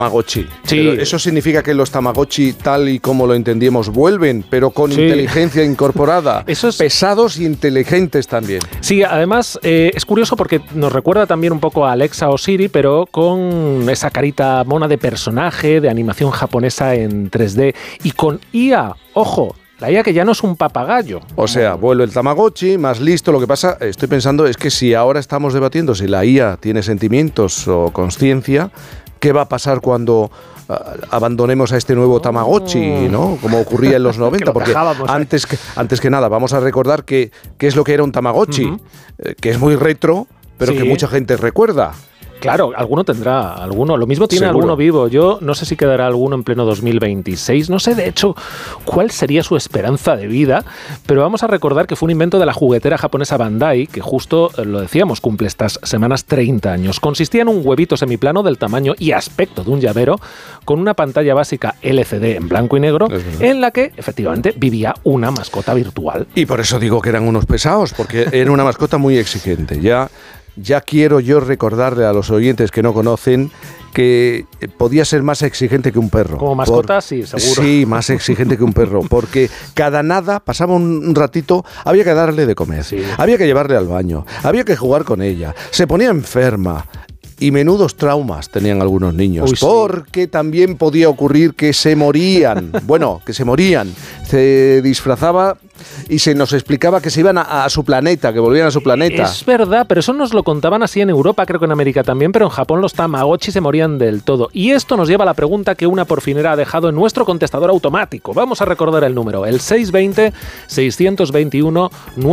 Tamagotchi. Sí. Pero eso significa que los Tamagotchi, tal y como lo entendíamos, vuelven, pero con inteligencia incorporada. Eso es... Pesados y inteligentes también. Sí, además es curioso porque nos recuerda también un poco a Alexa o Siri, pero con esa carita mona de personaje, de animación japonesa en 3D y con IA. ¡Ojo! La IA que ya no es un papagayo. O sea, vuelve el Tamagotchi, más listo. Lo que pasa, estoy pensando, es que si ahora estamos debatiendo si la IA tiene sentimientos o consciencia, ¿qué va a pasar cuando abandonemos a este nuevo Tamagotchi, ¿no? Como ocurría en los 90? Porque antes que nada, vamos a recordar qué es lo que era un Tamagotchi, que es muy retro, pero que mucha gente recuerda. Claro, alguno tendrá, alguno. Lo mismo tiene alguno vivo. Yo no sé si quedará alguno en pleno 2026. No sé, de hecho, cuál sería su esperanza de vida, pero vamos a recordar que fue un invento de la juguetera japonesa Bandai, que justo, lo decíamos, cumple estas semanas 30 años. Consistía en un huevito semiplano del tamaño y aspecto de un llavero, con una pantalla básica LCD en blanco y negro, en la que, efectivamente, vivía una mascota virtual. Y por eso digo que eran unos pesados, porque era una mascota muy exigente. Ya quiero yo recordarle a los oyentes que no conocen que podía ser más exigente que un perro. Como mascota, sí, seguro. Sí, más exigente que un perro, porque cada nada, pasaba un ratito, había que darle de comer, había que llevarle al baño, había que jugar con ella, se ponía enferma. Y menudos traumas tenían algunos niños, porque también podía ocurrir que se morían. Bueno, que se morían. Se disfrazaba y se nos explicaba que se iban a su planeta, que volvían a su planeta. Es verdad, pero eso nos lo contaban así en Europa, creo que en América también, pero en Japón los Tamagotchi se morían del todo. Y esto nos lleva a la pregunta que una porfinera ha dejado en nuestro contestador automático. Vamos a recordar el número, el 620-621-991,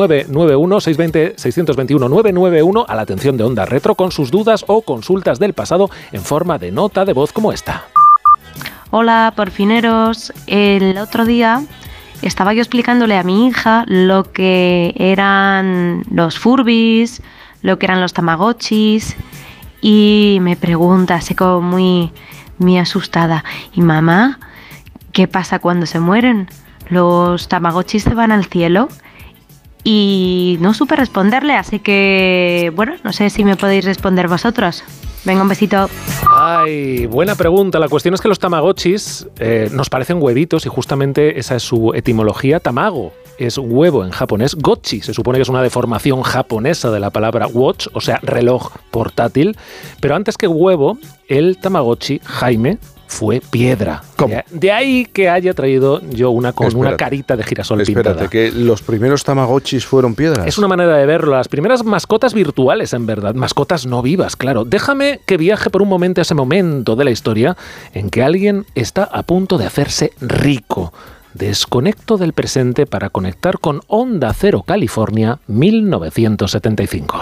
620-621-991, a la atención de Onda Retro, con sus dudas o consultas del pasado en forma de nota de voz como esta. Hola, porfineros. El otro día estaba yo explicándole a mi hija lo que eran los Furbies, lo que eran los Tamagotchis, y me pregunta, así como muy asustada, ¿y mamá, qué pasa cuando se mueren? ¿Los Tamagotchis se van al cielo? Y no supe responderle, así que, bueno, no sé si me podéis responder vosotros. Venga, un besito. Ay, buena pregunta. La cuestión es que los Tamagotchis nos parecen huevitos y justamente esa es su etimología. Tamago es huevo en japonés. Gotchi se supone que es una deformación japonesa de la palabra watch, o sea, reloj portátil. Pero antes que huevo, el Tamagotchi, Jaime, fue piedra. ¿Cómo? De ahí que haya traído yo una con una carita de girasol pintada. Espérate, que los primeros Tamagotchis fueron piedras. Es una manera de verlo. Las primeras mascotas virtuales, en verdad. Mascotas no vivas, claro. Déjame que viaje por un momento a ese momento de la historia en que alguien está a punto de hacerse rico. Desconecto del presente para conectar con Onda Cero California, 1975.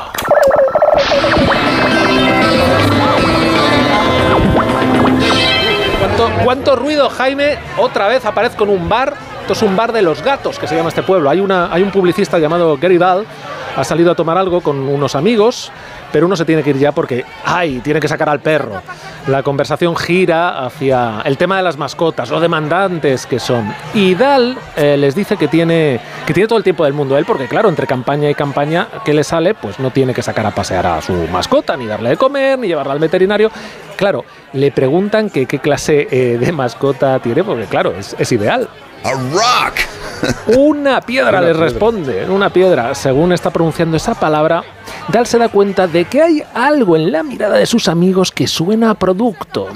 ¿Cuánto ruido, Jaime? Otra vez aparezco en un bar. Esto es un bar de los gatos, que se llama este pueblo. Hay un publicista llamado Gary Dahl. Ha salido a tomar algo con unos amigos, pero uno se tiene que ir ya porque tiene que sacar al perro. La conversación gira hacia el tema de las mascotas, lo demandantes que son. Y Dahl les dice que tiene todo el tiempo del mundo él, porque claro, entre campaña y campaña que le sale, pues no tiene que sacar a pasear a su mascota, ni darle de comer, ni llevarla al veterinario. Claro, le preguntan que qué clase de mascota tiene, porque claro, es ideal. A rock. Una piedra les responde, una piedra. Según está pronunciando esa palabra, Dahl se da cuenta de que hay algo en la mirada de sus amigos que suena a producto.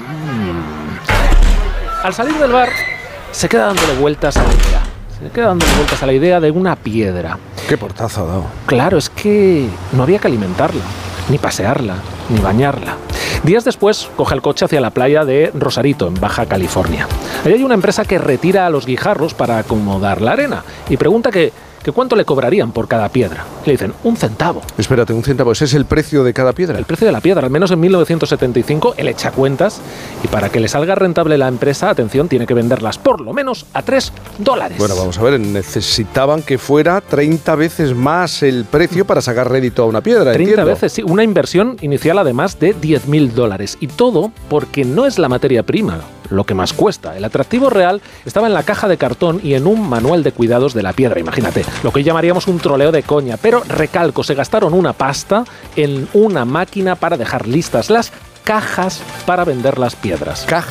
Al salir del bar, se queda dándole vueltas a la idea. De una piedra. Qué portazo ha dado. Claro, es que no había que alimentarla, ni pasearla, ni bañarla. Días después, coge el coche hacia la playa de Rosarito, en Baja California. Allí hay una empresa que retira a los guijarros para acomodar la arena y pregunta que cuánto le cobrarían por cada piedra. Le dicen, 1 centavo. Espérate, 1 centavo, ¿ese es el precio de cada piedra? El precio de la piedra, al menos en 1975, él echa cuentas y para que le salga rentable la empresa, atención, tiene que venderlas por lo menos a $3. Bueno, vamos a ver, necesitaban que fuera 30 veces más el precio para sacar rédito a una piedra, 30 veces, sí, una inversión inicial además de $10.000. Y todo porque no es la materia prima lo que más cuesta. El atractivo real estaba en la caja de cartón y en un manual de cuidados de la piedra. Imagínate, lo que hoy llamaríamos un troleo de coña, pero recalco, se gastaron una pasta en una máquina para dejar listas las cajas para vender las piedras.